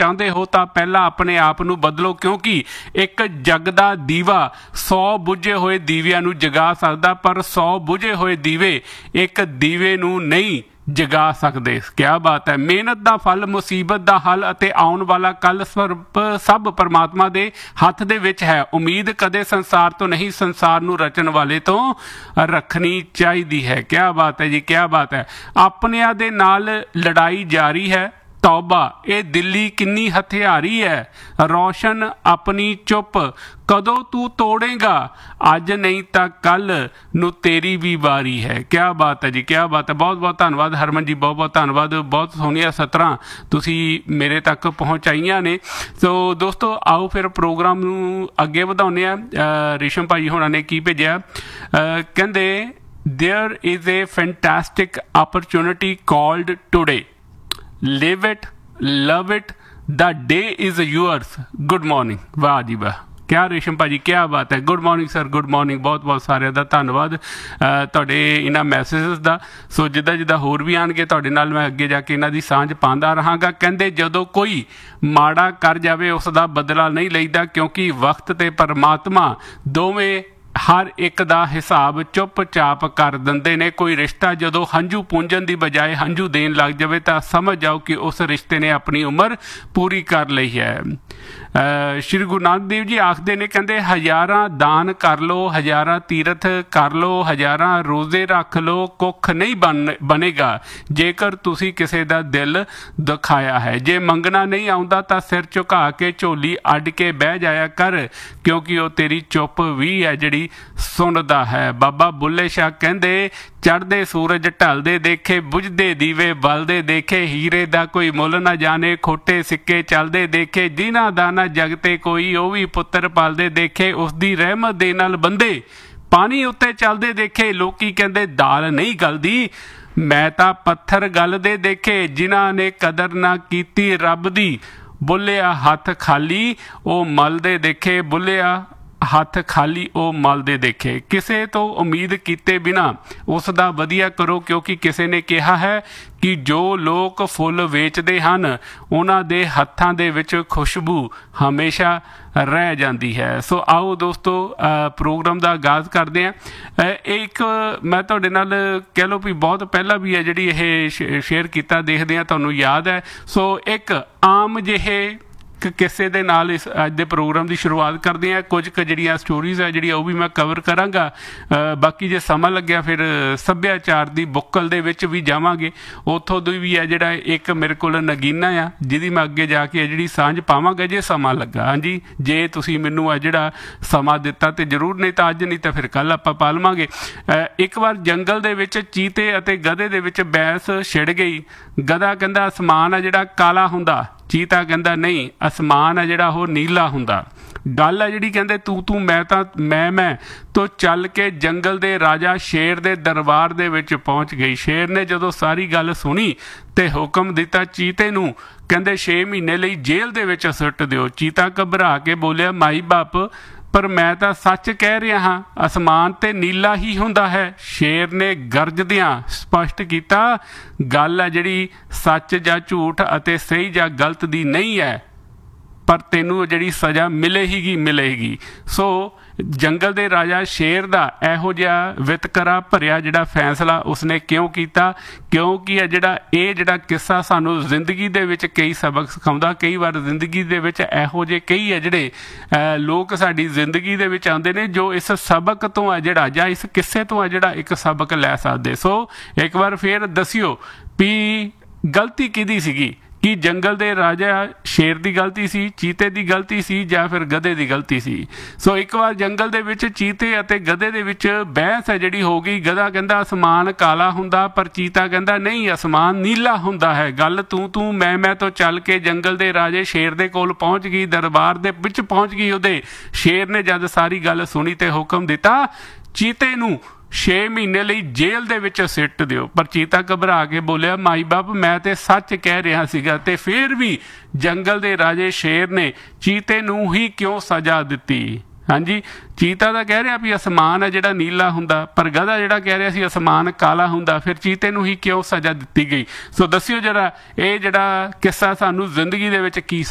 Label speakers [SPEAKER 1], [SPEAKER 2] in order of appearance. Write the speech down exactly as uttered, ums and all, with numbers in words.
[SPEAKER 1] ਚਾਹੁੰਦੇ ਹੋ ਤਾਂ ਪਹਿਲਾਂ ਆਪਣੇ ਆਪ ਨੂੰ ਬਦਲੋ, ਕਿਉਂਕਿ ਇੱਕ ਜਗਦਾ ਦੀਵਾ ਸੌ ਬੁਝੇ ਹੋਏ ਦੀਵਿਆਂ ਨੂੰ ਜਗਾ ਸਕਦਾ, ਪਰ ਸੌ ਬੁਝੇ ਹੋਏ ਦੀਵੇ ਇੱਕ ਦੀਵੇ ਨੂੰ ਨਹੀਂ ਜਗਾ ਸਕਦੇ। ਕਿਆ ਬਾਤ ਹੈ। ਮਿਹਨਤ ਦਾ ਫਲ, ਮੁਸੀਬਤ ਦਾ ਹੱਲ ਅਤੇ ਆਉਣ ਵਾਲਾ ਕੱਲ ਸਭ ਪਰਮਾਤਮਾ ਦੇ ਹੱਥ ਦੇ ਵਿੱਚ ਹੈ। ਉਮੀਦ ਕਦੇ ਸੰਸਾਰ ਤੋਂ ਨਹੀਂ, ਸੰਸਾਰ ਨੂੰ ਰਚਣ ਵਾਲੇ ਤੋਂ ਰੱਖਣੀ ਚਾਹੀਦੀ ਹੈ। ਕਿਆ ਬਾਤ ਹੈ ਜੀ, ਕਿਆ ਬਾਤ ਹੈ। ਆਪਣਿਆਂ ਦੇ ਨਾਲ ਲੜਾਈ ਜਾਰੀ ਹੈ। ਤੌਬਾ, ਇਹ ਦਿੱਲੀ ਕਿੰਨੀ ਹਥਿਆਰੀ ਹੈ। ਰੌਸ਼ਨ ਆਪਣੀ ਚੁੱਪ, ਕਦੋਂ ਤੂੰ ਤੋੜੇਗਾ, ਅੱਜ ਨਹੀਂ ਤਾਂ ਕੱਲ ਨੂੰ ਤੇਰੀ ਵੀ ਵਾਰੀ ਹੈ। ਕਿਆ ਬਾਤ ਹੈ ਜੀ, ਕਿਆ ਬਾਤ ਹੈ। ਬਹੁਤ ਬਹੁਤ ਧੰਨਵਾਦ ਹਰਮਨ ਜੀ, ਬਹੁਤ ਬਹੁਤ ਧੰਨਵਾਦ। ਬਹੁਤ ਸੋਹਣੀਆਂ ਸਤਰਾਂ ਤੁਸੀਂ ਮੇਰੇ ਤੱਕ ਪਹੁੰਚਾਈਆਂ ਨੇ। ਸੋ ਦੋਸਤੋ ਆਓ ਫਿਰ ਪ੍ਰੋਗਰਾਮ ਨੂੰ ਅੱਗੇ ਵਧਾਉਂਦੇ ਹਾਂ। ਰੇਸ਼ਮ ਭਾਈ ਹੋਣਾ ਨੇ ਕੀ ਭੇਜਿਆ, ਕਹਿੰਦੇ there is a fantastic opportunity called today. Live it, love it, the day is yours. Good morning. ਵਾਹ ਜੀ ਵਾਹ, ਕਿਆ ਰੇਸ਼ਮ ਭਾਜੀ, ਕਿਆ ਬਾਤ ਹੈ। Good morning sir, good morning. ਬਹੁਤ ਬਹੁਤ ਸਾਰਿਆਂ ਦਾ ਧੰਨਵਾਦ ਤੁਹਾਡੇ ਇਹਨਾਂ ਮੈਸੇਜਸ ਦਾ। ਸੋ ਜਿੱਦਾਂ ਜਿੱਦਾਂ ਹੋਰ ਵੀ ਆਉਣਗੇ ਤੁਹਾਡੇ ਨਾਲ ਮੈਂ ਅੱਗੇ ਜਾ ਕੇ ਇਹਨਾਂ ਦੀ ਸਾਂਝ ਪਾਉਂਦਾ ਰਹਾਂਗਾ। ਕਹਿੰਦੇ ਜਦੋਂ ਕੋਈ ਮਾੜਾ ਕਰ ਜਾਵੇ ਉਸ ਦਾ ਬਦਲਾ ਨਹੀਂ ਲਈਦਾ, ਕਿਉਂਕਿ ਵਕਤ ਤੇ ਪਰਮਾਤਮਾ ਦੋਵੇਂ ਹਰ ਇੱਕ ਦਾ ਹਿਸਾਬ ਚੁੱਪ ਚਾਪ ਕਰ ਦਿੰਦੇ ਨੇ। ਕੋਈ ਰਿਸ਼ਤਾ ਜਦੋਂ ਹੰਝੂ ਪੂੰਝਣ ਦੀ ਬਜਾਏ ਹੰਝੂ ਦੇਣ ਲੱਗ ਜਾਵੇ ਤਾਂ ਸਮਝ ਜਾਓ ਕਿ ਉਸ ਰਿਸ਼ਤੇ ਨੇ ਆਪਣੀ ਉਮਰ ਪੂਰੀ ਕਰ ਲਈ ਹੈ। ਸ਼੍ਰੀ ਗੁਰੂ ਨਾਨਕ ਦੇਵ ਜੀ ਆਖਦੇ ਨੇ, ਕਹਿੰਦੇ ਹਜ਼ਾਰਾਂ ਦਾਨ ਕਰ ਲਓ, ਹਜ਼ਾਰਾਂ ਤੀਰਥ ਕਰ ਲਓ, ਹਜ਼ਾਰਾਂ ਰੋਜ਼ੇ ਰੱਖ ਲਓ, ਕੁੱਖ ਨਹੀਂ ਬਣ ਬਣੇਗਾ ਜੇਕਰ ਤੁਸੀਂ ਕਿਸੇ ਦਾ ਦਿਲ ਦੁਖਾਇਆ ਹੈ। ਜੇ ਮੰਗਣਾ ਨਹੀਂ ਆਉਂਦਾ ਤਾਂ ਸਿਰ ਝੁਕਾ ਕੇ ਝੋਲੀ ਅੱਡ ਕੇ ਬਹਿ ਜਾਇਆ ਕਰ, ਕਿਉਂਕਿ ਉਹ ਤੇਰੀ ਚੁੱਪ ਵੀ ਹੈ ਜਿਹੜੀ ਸੁਣਦਾ ਹੈ। ਬਾਬਾ ਬੁੱਲੇ ਸ਼ਾਹ ਕਹਿੰਦੇ ਚੜ੍ਹਦੇ ਸੂਰਜ ਢਲਦੇ ਦੇਖੇ, ਬੁਝਦੇ ਦੀਵੇ ਬਲਦੇ ਦੇਖੇ, ਹੀਰੇ ਦਾ ਕੋਈ ਮੁੱਲ ਨਾ ਜਾਣੇ, ਖੋਟੇ ਸਿੱਕੇ ਚੱਲਦੇ ਦੇਖੇ, ਜਿਨ੍ਹਾਂ ਦਾ ਨਾ ਜਗ ਤੇ ਕੋਈ ਉਹ ਵੀ ਪੁੱਤਰ ਪਾਲਦੇ ਦੇਖੇ, ਉਸਦੀ ਰਹਿਮਤ ਦੇ ਨਾਲ ਬੰਦੇ ਪਾਣੀ ਉੱਤੇ ਚੱਲਦੇ ਦੇਖੇ। ਲੋਕੀ ਕਹਿੰਦੇ ਦਾਲ ਨਹੀਂ ਗਲਦੀ, ਮੈਂ ਤਾਂ ਪੱਥਰ ਗਲਦੇ ਦੇਖੇ, ਜਿਨ੍ਹਾਂ ਨੇ ਕਦਰ ਨਾ ਕੀਤੀ ਰੱਬ ਦੀ, ਬੁੱਲਿਆ ਹੱਥ ਖਾਲੀ ਉਹ ਮਲਦੇ ਦੇਖੇ, ਬੁੱਲਿਆ ਹੱਥ ਖਾਲੀ ਉਹ ਮਲਦੇ ਦੇਖੇ। ਕਿਸੇ ਤੋਂ ਉਮੀਦ ਕੀਤੇ ਬਿਨਾਂ ਉਸ ਦਾ ਵਧੀਆ ਕਰੋ, ਕਿਉਂਕਿ ਕਿਸੇ ਨੇ ਕਿਹਾ ਹੈ ਕਿ ਜੋ ਲੋਕ ਫੁੱਲ ਵੇਚਦੇ ਹਨ ਉਹਨਾਂ ਦੇ ਹੱਥਾਂ ਦੇ ਵਿੱਚ ਖੁਸ਼ਬੂ ਹਮੇਸ਼ਾ ਰਹਿ ਜਾਂਦੀ ਹੈ। ਸੋ ਆਓ ਦੋਸਤੋ ਪ੍ਰੋਗਰਾਮ ਦਾ ਆਗਾਜ਼ ਕਰਦੇ ਹਾਂ। ਇੱਕ ਮੈਂ ਤੁਹਾਡੇ ਨਾਲ ਕਹਿ ਲਓ ਵੀ ਬਹੁਤ ਪਹਿਲਾਂ ਵੀ ਹੈ ਜਿਹੜੀ ਇਹ ਸ਼ੇਅਰ ਕੀਤਾ, ਦੇਖਦੇ ਹਾਂ ਤੁਹਾਨੂੰ ਯਾਦ ਹੈ। ਸੋ ਇੱਕ ਆਮ ਜਿਹੇ ਕਿਸੇ ਦੇ ਨਾਲ ਇਸ ਅੱਜ ਦੇ ਪ੍ਰੋਗਰਾਮ ਦੀ ਸ਼ੁਰੂਆਤ ਕਰਦੇ ਹਾਂ। ਕੁਝ ਕੁ ਜਿਹੜੀਆਂ ਸਟੋਰੀਜ਼ ਹੈ ਜਿਹੜੀਆਂ ਉਹ ਵੀ ਮੈਂ ਕਵਰ ਕਰਾਂਗਾ। ਬਾਕੀ ਜੇ ਸਮਾਂ ਲੱਗਿਆ ਫਿਰ ਸੱਭਿਆਚਾਰ ਦੀ ਬੁੱਕਲ ਦੇ ਵਿੱਚ ਵੀ ਜਾਵਾਂਗੇ। ਉੱਥੋਂ ਦੀ ਵੀ ਹੈ ਜਿਹੜਾ ਇੱਕ ਮੇਰੇ ਕੋਲ ਨਗੀਨਾ ਆ ਜਿਹਦੀ ਮੈਂ ਅੱਗੇ ਜਾ ਕੇ ਜਿਹੜੀ ਸਾਂਝ ਪਾਵਾਂਗਾ ਜੇ ਸਮਾਂ ਲੱਗਾ। ਹਾਂਜੀ, ਜੇ ਤੁਸੀਂ ਮੈਨੂੰ ਆ ਜਿਹੜਾ ਸਮਾਂ ਦਿੱਤਾ ਤੇ ਜ਼ਰੂਰ, ਨਹੀਂ ਤਾਂ ਅੱਜ, ਨਹੀਂ ਤਾਂ ਫਿਰ ਕੱਲ੍ਹ ਆਪਾਂ ਪਾ ਲਵਾਂਗੇ। ਇੱਕ ਵਾਰ ਜੰਗਲ ਦੇ ਵਿੱਚ ਚੀਤੇ ਅਤੇ ਗਧੇ ਦੇ ਵਿੱਚ ਬਹਿਸ ਛਿੜ ਗਈ। ਗਧਾ ਕਹਿੰਦਾ ਅਸਮਾਨ ਆ ਜਿਹੜਾ ਕਾਲਾ ਹੁੰਦਾ, ਚੀਤਾ ਕਹਿੰਦਾ ਨਹੀਂ, ਅਸਮਾਨ ਆ ਜਿਹੜਾ ਉਹ ਨੀਲਾ ਹੁੰਦਾ। ਗੱਲ ਆ ਜਿਹੜੀ ਕਹਿੰਦੇ ਤੂੰ ਤੂੰ ਮੈਂ ਤਾਂ ਮੈਂ ਮੈਂ ਤੋਂ ਚੱਲ ਕੇ ਜੰਗਲ ਦੇ ਰਾਜਾ ਸ਼ੇਰ ਦੇ ਦਰਬਾਰ ਦੇ ਵਿੱਚ ਪਹੁੰਚ ਗਈ। ਸ਼ੇਰ ਨੇ ਜਦੋਂ ਸਾਰੀ ਗੱਲ ਸੁਣੀ ਤੇ ਹੁਕਮ ਦਿੱਤਾ ਚੀਤੇ ਨੂੰ, ਕਹਿੰਦੇ ਛੇ ਮਹੀਨੇ ਲਈ ਜੇਲ੍ਹ ਦੇ ਵਿੱਚ ਸੁੱਟ ਦਿਓ। ਚੀਤਾ ਘਬਰਾ ਕੇ ਬੋਲਿਆ ਮਾਈ ਬਾਪ, ਪਰ ਮੈਂ ਤਾਂ ਸੱਚ ਕਹਿ ਰਿਹਾ ਹਾਂ, ਅਸਮਾਨ ਤੇ ਨੀਲਾ ਹੀ ਹੁੰਦਾ ਹੈ। ਸ਼ੇਰ ਨੇ ਗਰਜਦਿਆਂ ਸਪਸ਼ਟ ਕੀਤਾ, ਗੱਲ ਹੈ ਜਿਹੜੀ ਸੱਚ ਜਾਂ ਝੂਠ ਅਤੇ ਸਹੀ ਜਾਂ ਗਲਤ ਦੀ ਨਹੀਂ ਹੈ, ਪਰ ਤੈਨੂੰ ਜਿਹੜੀ ਸਜ਼ਾ ਮਿਲੇਗੀ ਮਿਲੇਗੀ। ਸੋ ਜੰਗਲ ਦੇ ਰਾਜਾ ਸ਼ੇਰ ਦਾ ਇਹੋ ਜਿਹਾ ਵਿਤਕਰਾ ਭਰਿਆ ਜਿਹੜਾ ਫੈਸਲਾ ਉਸਨੇ ਕਿਉਂ ਕੀਤਾ, ਕਿਉਂਕਿ ਇਹ ਜਿਹੜਾ ਇਹ ਜਿਹੜਾ ਕਿੱਸਾ ਸਾਨੂੰ ਜ਼ਿੰਦਗੀ ਦੇ ਵਿੱਚ ਕਈ ਸਬਕ ਸਿਖਾਉਂਦਾ। ਕਈ ਵਾਰ ਜ਼ਿੰਦਗੀ ਦੇ ਵਿੱਚ ਇਹੋ ਜਿਹੇ ਕਈ ਹੈ ਜਿਹੜੇ ਲੋਕ ਸਾਡੀ ਜ਼ਿੰਦਗੀ ਦੇ ਵਿੱਚ ਆਉਂਦੇ ਨੇ ਜੋ ਇਸ ਸਬਕ ਤੋਂ ਆ ਜਿਹੜਾ ਜਾਂ ਇਸ ਕਿੱਸੇ ਤੋਂ ਆ ਜਿਹੜਾ ਇੱਕ ਸਬਕ ਲੈ ਸਕਦੇ। ਸੋ ਇੱਕ ਵਾਰ ਫਿਰ ਦੱਸਿਓ ਵੀ ਗਲਤੀ ਕਿਹਦੀ ਸੀਗੀ, ਕਿ ਜੰਗਲ ਦੇ ਰਾਜਾ ਸ਼ੇਰ ਦੀ ਗਲਤੀ ਸੀ, ਚੀਤੇ ਦੀ ਗਲਤੀ ਸੀ, ਜਾਂ ਫਿਰ ਗਧੇ ਦੀ ਗਲਤੀ ਸੀ। ਸੋ ਇੱਕ ਵਾਰ ਜੰਗਲ ਦੇ ਵਿੱਚ ਚੀਤੇ ਅਤੇ ਗਧੇ ਦੇ ਵਿੱਚ ਬਹਿਸ ਹੈ ਜਿਹੜੀ ਹੋ ਗਈ। ਗਧਾ ਕਹਿੰਦਾ ਅਸਮਾਨ ਕਾਲਾ ਹੁੰਦਾ, ਪਰ ਚੀਤਾ ਕਹਿੰਦਾ ਨਹੀਂ, ਅਸਮਾਨ ਨੀਲਾ ਹੁੰਦਾ ਹੈ। ਗੱਲ ਤੂੰ ਤੂੰ ਮੈਂ ਮੈਂ ਤੋਂ ਚੱਲ ਕੇ ਜੰਗਲ ਦੇ ਰਾਜੇ ਸ਼ੇਰ ਦੇ ਕੋਲ ਪਹੁੰਚ ਗਈ, ਦਰਬਾਰ ਦੇ ਵਿੱਚ ਪਹੁੰਚ ਗਈ। ਉਹਦੇ ਸ਼ੇਰ ਨੇ ਜਦ ਸਾਰੀ ਗੱਲ ਸੁਣੀ ਤੇ ਹੁਕਮ ਦਿੱਤਾ ਚੀਤੇ ਨੂੰ ਛੇ ਮਹੀਨੇ ਲਈ ਜੇਲ੍ਹ ਦੇ ਵਿੱਚ ਸਿੱਟ ਦਿਓ। ਪਰ ਚੀਤਾ ਘਬਰਾ ਕੇ ਬੋਲਿਆ ਮਾਈ ਬਾਪ, ਮੈਂ ਤੇ ਸੱਚ ਕਹਿ ਰਿਹਾ ਸੀਗਾ। ਤੇ ਫਿਰ ਵੀ ਜੰਗਲ ਦੇ ਰਾਜੇ ਸ਼ੇਰ ਨੇ ਚੀਤੇ ਨੂੰ ਹੀ ਕਿਉਂ ਸਜ਼ਾ ਦਿੱਤੀ? ਹਾਂਜੀ, ਚੀਤਾ ਤਾਂ ਕਹਿ ਰਿਹਾ ਵੀ ਅਸਮਾਨ ਹੈ ਜਿਹੜਾ ਨੀਲਾ ਹੁੰਦਾ, ਪਰ ਗਧਾ ਜਿਹੜਾ ਕਹਿ ਰਿਹਾ ਸੀ ਅਸਮਾਨ ਕਾਲਾ ਹੁੰਦਾ। ਫਿਰ ਚੀਤੇ ਨੂੰ ਹੀ ਕਿਉਂ ਸਜ਼ਾ ਦਿੱਤੀ ਗਈ? ਸੋ ਦੱਸਿਓ ਜਰਾ ਇਹ ਜਿਹੜਾ ਕਿੱਸਾ ਸਾਨੂੰ ਜ਼ਿੰਦਗੀ ਦੇ ਵਿੱਚ ਕੀ